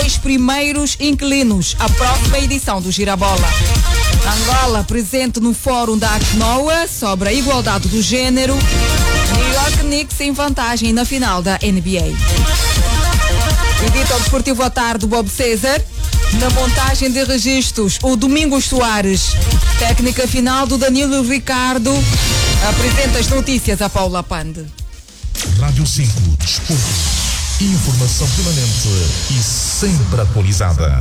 10 primeiros inquilinos. A próxima edição do Girabola. Angola presente no Fórum da ACNOA sobre a igualdade do género. New York Knicks em vantagem na final da NBA. Edita o Desportivo à tarde, Bob César. Na montagem de registros, o Domingos Soares. Técnica final do Danilo Ricardo. Apresenta as notícias a Paula Pande. Rádio 5 Desporto. Informação permanente e sempre atualizada.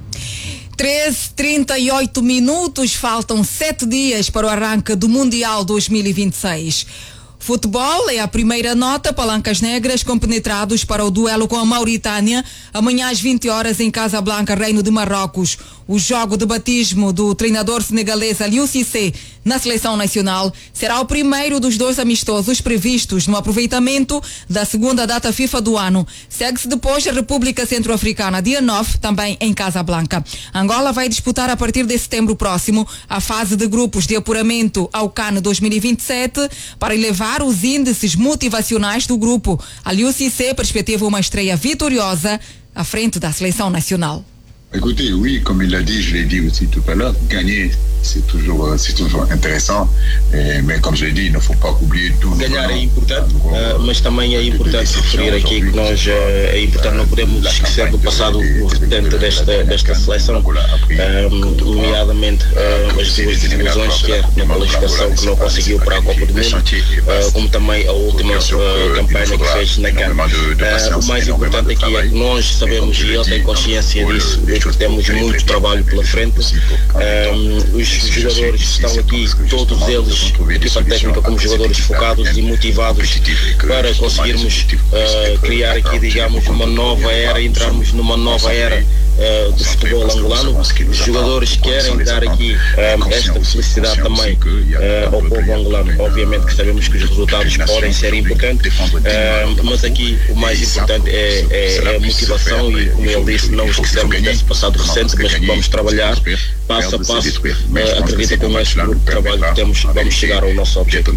13h38, faltam 7 dias para o arranque do Mundial 2026. Futebol é a primeira nota, Palancas Negras compenetrados para o duelo com a Mauritânia, amanhã às 20 horas em Casablanca, Reino de Marrocos. O jogo de batismo do treinador senegalês Aliou Cissé na seleção nacional será o primeiro dos 2 amistosos previstos no aproveitamento da segunda data FIFA do ano. Segue-se depois a República Centro-Africana, dia 9, também em Casablanca. Angola vai disputar a partir de setembro próximo a fase de grupos de apuramento ao CAN 2027 para elevar os índices motivacionais do grupo. Aliou Cissé perspectiva uma estreia vitoriosa à frente da seleção nacional. Écoutez, oui, comme il l'a dit, je l'ai dit aussi tout à l'heure, gagner, c'est toujours intéressant, mais comme je l'ai dit, il ne faut pas oublier tout. Ganhar é importante, mas também é importante referir aqui que nós é importante, não podemos esquecer do passado recente desta seleção, nomeadamente as 2 desilusões, que é na qualificação que não conseguiu para a Copa do Mundo, como também a última campanha que fez na CAN. O mais importante aqui é que nós sabemos, e ele tem consciência disso, que temos muito trabalho pela frente. Os jogadores estão aqui, todos eles, equipa técnica, como jogadores focados e motivados para conseguirmos criar aqui, digamos, uma nova era, entrarmos numa nova era do futebol angolano. Os jogadores querem dar aqui esta felicidade também ao povo angolano. Obviamente que sabemos que os resultados podem ser importantes, mas aqui o mais importante é a motivação e, como ele disse, não esquecermos desse passado recente, mas que vamos trabalhar passo a passo. Acredito que com este grupo de trabalho que temos, vamos chegar ao nosso objetivo.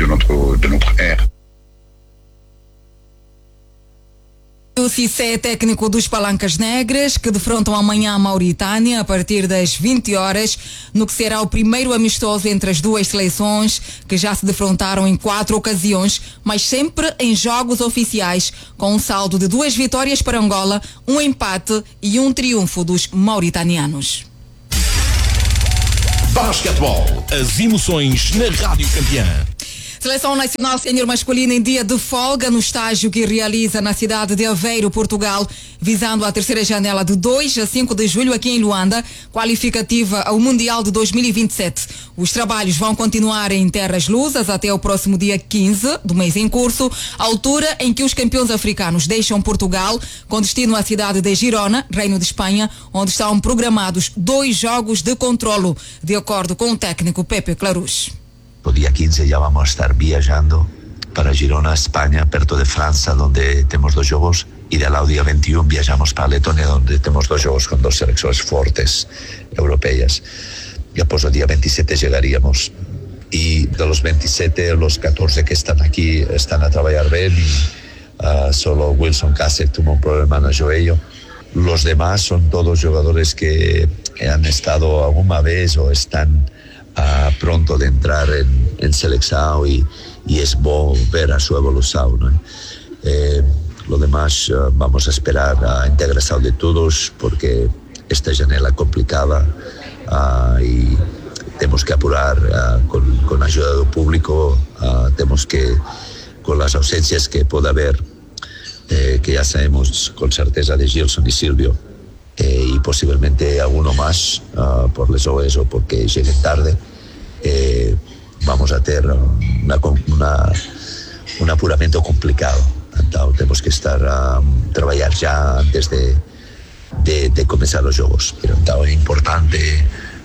O Cissé é técnico dos Palancas Negras, que defrontam amanhã a Mauritânia a partir das 20 horas, no que será o primeiro amistoso entre as 2 seleções, que já se defrontaram em 4 ocasiões, mas sempre em jogos oficiais, com um saldo de 2 vitórias para Angola, 1 empate e 1 triunfo dos mauritanianos. Basquetebol, as emoções na Rádio Campeã. Seleção Nacional Sénior Masculina em dia de folga no estágio que realiza na cidade de Aveiro, Portugal, visando a terceira janela de 2 a 5 de julho aqui em Luanda, qualificativa ao Mundial de 2027. Os trabalhos vão continuar em terras lusas até o próximo dia 15 do mês em curso, altura em que os campeões africanos deixam Portugal com destino à cidade de Girona, Reino de Espanha, onde estão programados 2 jogos de controlo, de acordo com o técnico Pepe Clarus. El día 15 ya vamos a estar viajando para Girona, España, perto de Francia, donde tenemos 2 juegos, y del lado día 21 viajamos para Letonia, donde tenemos 2 juegos con 2 selecciones fuertes europeas. Y después el día 27 llegaríamos. Y de los 27, los 14 que están aquí están a trabajar bien, y solo Wilson Cassett tuvo un problema en el joello. Los demás son todos jugadores que han estado alguna vez o están pronto de entrar en selección, y es bueno ver a su evolución, ¿no? Lo demás vamos a esperar a integración de todos, porque esta janela complicada, y tenemos que apurar con ayuda del público, tenemos que, con las ausencias que pueda haber, que ya sabemos con certeza de Gilson y Silvio, y posiblemente alguno más por lesiones o porque lleguen tarde, vamos a tener un apuramiento complicado. Entonces tenemos que trabajar ya antes de comenzar los juegos. Pero entonces es importante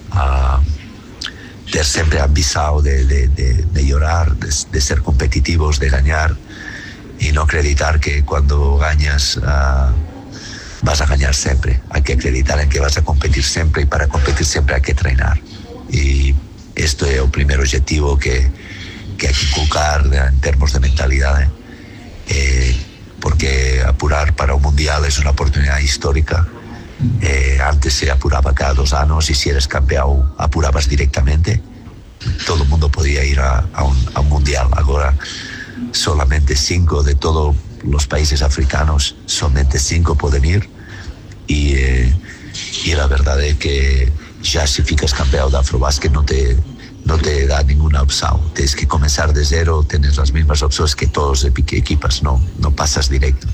tener siempre ambición de llorar, de ser competitivos, de ganar, y no acreditar que cuando ganas vas a ganar siempre. Hay que acreditar en que vas a competir siempre, y para competir siempre hay que entrenar. Y esto es el primer objetivo que hay que inculcar en términos de mentalidad, porque apurar para o Mundial é uma oportunidade histórica. Antes se apuraba cada 2 anos e se eres campeão apuravas directamente. Todo o mundo podia ir a un Mundial. Agora solamente 5 de todos os países africanos, somente 5 podem ir e a verdade é que já se ficas campeão da Afrobasket não te dá nenhuma opção. Tens que começar de zero, tens as mesmas opções que todas as equipas, não passas direito.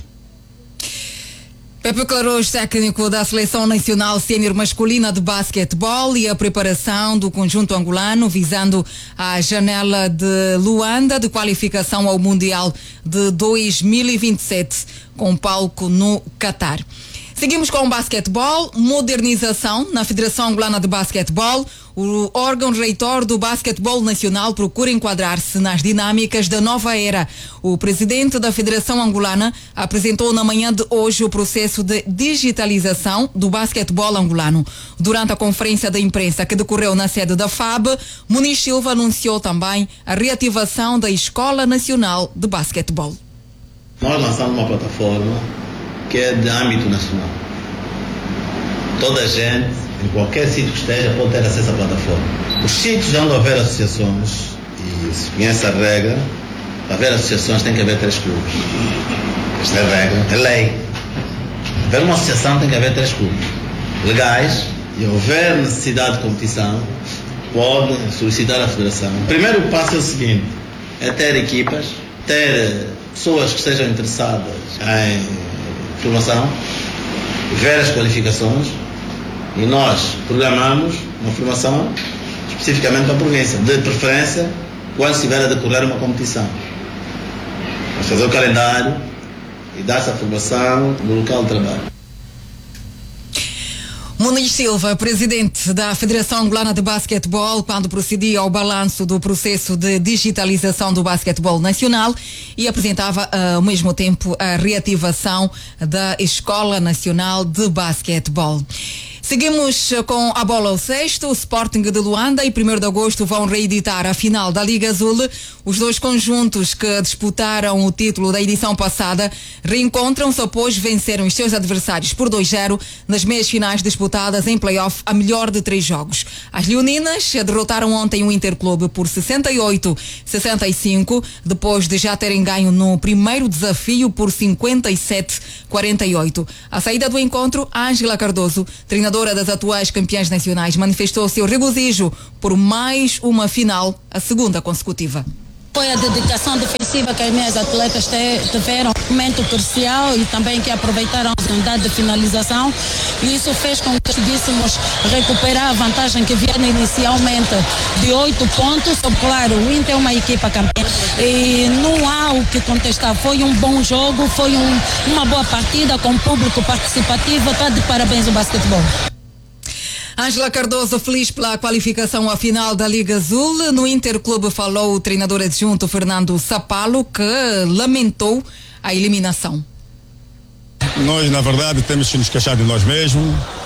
Pepe Clarós, técnico da Seleção Nacional Sénior Masculina de Basquetebol, e a preparação do conjunto angolano visando a janela de Luanda de qualificação ao Mundial de 2027, com palco no Catar. Seguimos com o basquetebol, modernização na Federação Angolana de Basquetebol. O órgão reitor do basquetebol nacional procura enquadrar-se nas dinâmicas da nova era. O presidente da Federação Angolana apresentou na manhã de hoje o processo de digitalização do basquetebol angolano. Durante a conferência de imprensa que decorreu na sede da FAB, Muniz Silva anunciou também a reativação da Escola Nacional de Basquetebol. Nós lançamos uma plataforma que é de âmbito nacional. Toda a gente, em qualquer sítio que esteja, pode ter acesso à plataforma. Os sítios onde houver associações, e se conhece a regra, para haver associações tem que haver 3 clubes. Esta é a regra, é lei. Para haver uma associação tem que haver 3 clubes legais, e houver necessidade de competição, pode solicitar à federação. O primeiro passo é o seguinte, é ter equipas, ter pessoas que estejam interessadas em formação, ver as qualificações, e nós programamos uma formação especificamente para a província, de preferência quando estiver a decorrer uma competição. Vamos fazer o calendário e dar essa formação no local de trabalho. Muniz Silva, presidente da Federação Angolana de Basquetebol, quando procedia ao balanço do processo de digitalização do basquetebol nacional e apresentava ao mesmo tempo a reativação da Escola Nacional de Basquetebol. Seguimos com a bola ao cesto. O Sporting de Luanda e 1º de agosto vão reeditar a final da Liga Azul. Os dois conjuntos que disputaram o título da edição passada reencontram-se após venceram os seus adversários por 2-0 nas meias finais disputadas em play-off a melhor de 3 jogos. As leoninas derrotaram ontem o Interclube por 68-65, depois de já terem ganho no primeiro desafio por 57-48. À saída do encontro, Ângela Cardoso, treinadora das atuais campeãs nacionais, manifestou seu regozijo por mais uma final, a segunda consecutiva. Foi a dedicação defensiva que as minhas atletas tiveram, um momento crucial, e também que aproveitaram a oportunidade de finalização, e isso fez com que conseguíssemos recuperar a vantagem que vinha inicialmente de 8 pontos. Claro, o Inter é uma equipa campeã e não há o que contestar. Foi um bom jogo, foi uma boa partida com público participativo. Está de parabéns o basquetebol. Ângela Cardoso feliz pela qualificação à final da Liga Azul. No Interclube falou o treinador adjunto Fernando Sapalo, que lamentou a eliminação. Nós, na verdade, temos que nos queixar de nós mesmos.